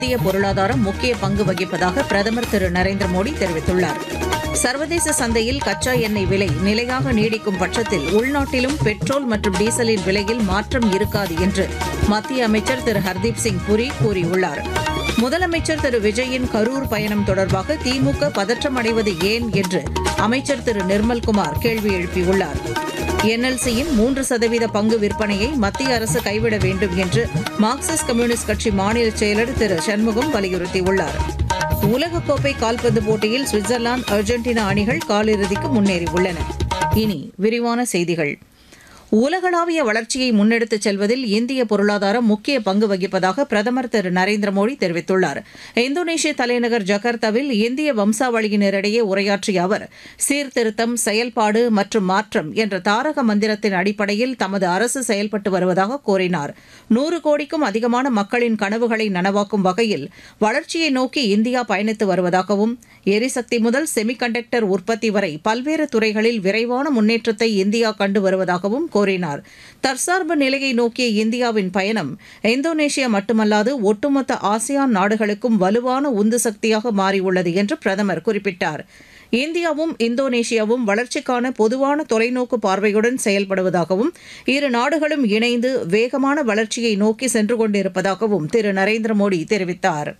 இந்திய பொருளாதாரம் முக்கிய பங்கு வகிப்பதாக பிரதமர் திரு நரேந்திர மோடி தெரிவித்துள்ளார். சர்வதேச சந்தையில் கச்சா எண்ணெய் விலை நிலையாக நீடிக்கும் பட்சத்தில் உள்நாட்டிலும் பெட்ரோல் மற்றும் டீசலின் விலையில் மாற்றம் இருக்காது என்று மத்திய அமைச்சர் திரு ஹர்தீப் சிங் புரி கூறியுள்ளார். முதலமைச்சர் திரு விஜயின் கரூர் பயணம் தொடர்பாக திமுக பதற்றமடைவது ஏன் என்று அமைச்சர் திரு நிர்மல்குமார் கேள்வி எழுப்பியுள்ளார். என்எல்சியின் 3% பங்கு விற்பனையை மத்திய அரசு கைவிட வேண்டும் என்று மார்க்சிஸ்ட் கம்யூனிஸ்ட் கட்சி மாநில செயலர் திரு சண்முகம் வலியுறுத்தியுள்ளார். உலகக்கோப்பை கால்பந்து போட்டியில் சுவிட்சர்லாந்து, அர்ஜென்டினா அணிகள் காலிறுதிக்கு முன்னேறியுள்ளன. இனி விரிவான செய்திகள். உலகளாவிய வளர்ச்சியை முன்னெடுத்துச் செல்வதில் இந்திய பொருளாதாரம் முக்கிய பங்கு வகிப்பதாக பிரதமர் திரு நரேந்திர மோடி தெரிவித்துள்ளார். இந்தோனேஷிய தலைநகர் ஜகார்த்தாவில் இந்திய வம்சாவளியினரிடையே உரையாற்றிய அவர், சீர்திருத்தம், செயல்பாடு மற்றும் மாற்றம் என்ற தாரக மந்திரத்தின் அடிப்படையில் தமது அரசு செயல்பட்டு வருவதாக கூறினார். 100 கோடிக்கும் அதிகமான மக்களின் கனவுகளை நனவாக்கும் வகையில் வளர்ச்சியை நோக்கி இந்தியா பயணித்து வருவதாகவும், எரிசக்தி முதல் செமிகண்டக்டர் உற்பத்தி வரை பல்வேறு துறைகளில் விரைவான முன்னேற்றத்தை இந்தியா கண்டு வருவதாகவும் கூறினார். தற்சார்பு நிலையை நோக்கிய இந்தியாவின் பயணம் இந்தோனேஷியா மட்டுமல்லாது ஒட்டுமொத்த ஆசியான் நாடுகளுக்கும் வலுவான உந்து சக்தியாக மாறியுள்ளது என்று பிரதமர் குறிப்பிட்டார். இந்தியாவும் இந்தோனேஷியாவும் வளர்ச்சிக்கான பொதுவான தொலைநோக்கு பார்வையுடன் செயல்படுவதாகவும், இரு நாடுகளும் இணைந்து வேகமான வளர்ச்சியை நோக்கி சென்று கொண்டிருப்பதாகவும் திரு நரேந்திர மோடி தெரிவித்தார்.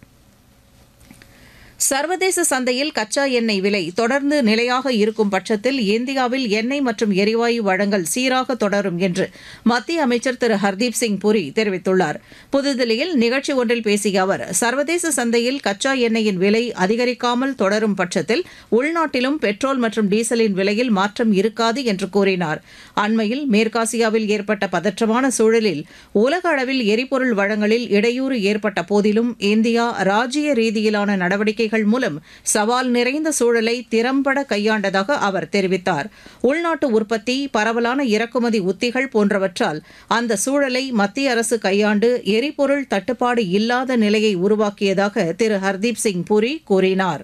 சர்வதேச சந்தையில் கச்சா எண்ணெய் விலை தொடர்ந்து நிலையாக இருக்கும் பட்சத்தில் இந்தியாவில் எண்ணெய் மற்றும் எரிவாயு வழங்கல் சீராக தொடரும் என்று மத்திய அமைச்சர் திரு ஹர்தீப் சிங் புரி தெரிவித்துள்ளார். புதுதில்லியில் நிகழ்ச்சி ஒன்றில் பேசிய அவர், சர்வதேச சந்தையில் கச்சா எண்ணெயின் விலை அதிகரிக்காமல் தொடரும் பட்சத்தில் உள்நாட்டிலும் பெட்ரோல் மற்றும் டீசலின் விலையில் மாற்றம் இருக்காது என்று கூறினார். அண்மையில் மேற்காசியாவில் ஏற்பட்ட பதற்றமான சூழலில் உலக அளவில் எரிபொருள் வழங்கலில் இடையூறு ஏற்பட்ட போதிலும் இந்தியா ராஜ்ய ரீதியிலான நடவடிக்கைகள் மூலம் சவால் நிறைந்த சூழலை திறம்பட கையாண்டதாக அவர் தெரிவித்தார். உள்நாட்டு உற்பத்தி, பரவலான இறக்குமதி உத்திகள் போன்றவற்றால் அந்த சூழலை மத்திய அரசு கையாண்டு எரிபொருள் தட்டுப்பாடு இல்லாத நிலையை உருவாக்கியதாக திரு ஹர்தீப் சிங் புரி கூறினார்.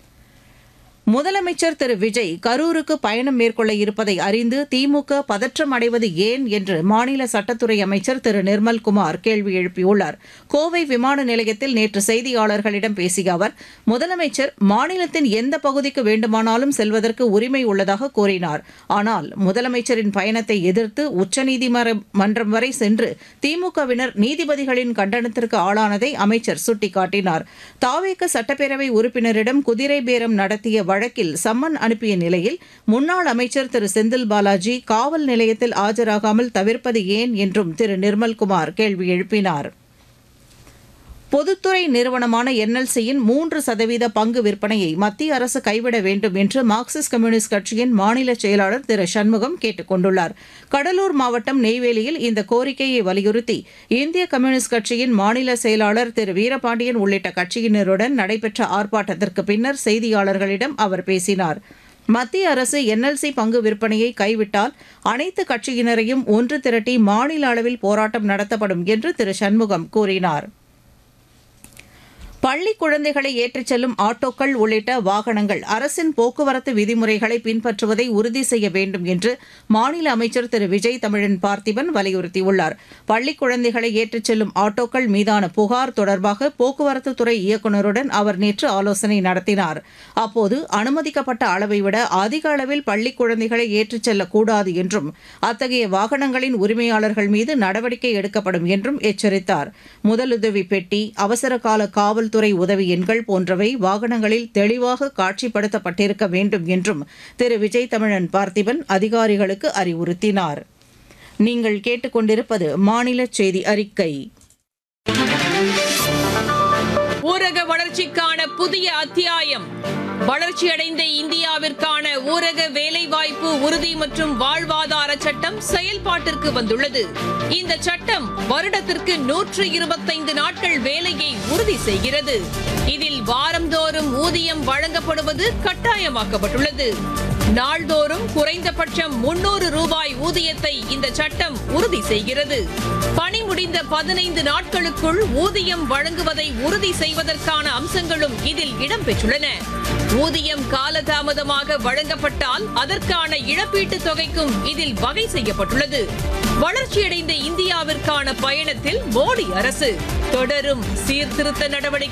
முதலமைச்சர் திரு விஜய் கரூருக்கு பயணம் மேற்கொள்ள இருப்பதை அறிந்து திமுக பதற்றம் அடைவது ஏன் என்று மாநில சட்டத்துறை அமைச்சர் திரு நிர்மல்குமார் கேள்வி எழுப்பியுள்ளார். கோவை விமான நிலையத்தில் நேற்று செய்தியாளர்களிடம் பேசிய அவர், முதலமைச்சர் மாநிலத்தின் எந்த பகுதிக்கு வேண்டுமானாலும் செல்வதற்கு உரிமை உள்ளதாக கூறினார். ஆனால் முதலமைச்சரின் பயணத்தை எதிர்த்து உச்சநீதிமன்றம் வரை சென்று திமுகவினர் நீதிபதிகளின் கண்டனத்திற்கு ஆளானதை அமைச்சர் சுட்டிக்காட்டினார். தாவேக சட்டப்பேரவை உறுப்பினரிடம் குதிரை பேரம் நடத்திய வழக்கில் சம்மன் அனுப்பிய நிலையில் முன்னாள் அமைச்சர் திரு செந்தில் பாலாஜி காவல் நிலையத்தில் ஆஜராகாமல் தவிர்ப்பது ஏன் என்றும் திரு நிர்மல்குமார் கேள்வி எழுப்பினார். பொதுத்துறை நிறுவனமான என்எல்சியின் 3% பங்கு விற்பனையை மத்திய அரசு கைவிட வேண்டும் என்று மார்க்சிஸ்ட் கம்யூனிஸ்ட் கட்சியின் மாநில செயலாளர் திரு சண்முகம் கேட்டுக் கொண்டுள்ளார். கடலூர் மாவட்டம் நெய்வேலியில் இந்த கோரிக்கையை வலியுறுத்தி இந்திய கம்யூனிஸ்ட் கட்சியின் மாநில செயலாளர் திரு வீரபாண்டியன் உள்ளிட்ட கட்சியினருடன் நடைபெற்ற ஆர்ப்பாட்டத்திற்கு பின்னர் செய்தியாளர்களிடம் அவர் பேசினார். மத்திய அரசு என்எல்சி பங்கு விற்பனையை கைவிட்டால் அனைத்து கட்சியினரையும் ஒன்று திரட்டி மாநில அளவில் போராட்டம் நடத்தப்படும் என்று திரு சண்முகம் கூறினார். பள்ளி குழந்தைகளை ஏற்றிச் செல்லும் ஆட்டோக்கள் உள்ளிட்ட வாகனங்கள் அரசின் போக்குவரத்து விதிமுறைகளை பின்பற்றுவதை உறுதி செய்ய வேண்டும் என்று மாநில அமைச்சர் திரு விஜய் தமிழன் பார்த்திபன் வலியுறுத்தியுள்ளார். பள்ளி குழந்தைகளை ஏற்றிச் செல்லும் ஆட்டோக்கள் மீதான புகார் தொடர்பாக போக்குவரத்துத்துறை இயக்குநருடன் அவர் நேற்று ஆலோசனை நடத்தினார். அப்போது அனுமதிக்கப்பட்ட அளவை விட அதிக அளவில் பள்ளி குழந்தைகளை ஏற்றிச் செல்லக்கூடாது என்றும் அத்தகைய வாகனங்களின் உரிமையாளர்கள் மீது நடவடிக்கை எடுக்கப்படும் என்றும் எச்சரித்தார். முதலுதவி பெட்டி, அவசரகால காவல் துறை உதவி எண்கள் போன்றவை வாகனங்களில் தெளிவாக காட்சிப்படுத்தப்பட்டிருக்க வேண்டும் என்றும் திரு விஜய் தமிழன் பார்த்திபன் அதிகாரிகளுக்கு அறிவுறுத்தினார். நீங்கள் கேட்டுக்கொண்டிருப்பது மாநில செய்தி அறிக்கை. ஊரக வளர்ச்சிக்கான புதிய அத்தியாயம். வளர்ச்சியடைந்த இந்தியாவிற்கான ஊரக வேலைவாய்ப்பு உறுதி மற்றும் வாழ்வாதார சட்டம் செயல்பாட்டிற்கு வந்துள்ளது. இந்த சட்டம் வருடத்திற்கு 125 நாட்கள் வேலையை உறுதி செய்கிறது. இதில் வாரந்தோறும் ஊதியம் வழங்கப்படுவது கட்டாயமாக்கப்பட்டுள்ளது. நாள்தோறும் குறைந்தபட்சம் 300 ரூபாய் ஊதியத்தை இந்த சட்டம் உறுதி செய்கிறது. பணி முடிந்த 15 நாட்களுக்குள் ஊதியம் வழங்குவதை உறுதி செய்வதற்கான அம்சங்களும் இதில் இடம்பெற்றுள்ளன. ஊதியம் காலதாமதமாக வழங்கப்பட்டால் அதற்கான இழப்பீட்டுத் தொகைக்கும் இதில் வகை செய்யப்பட்டுள்ளது. வளர்ச்சியடைந்த இந்தியாவிற்கான பயணத்தில் மோடி அரசு தொடரும் சீர்திருத்த நடவடிக்கை.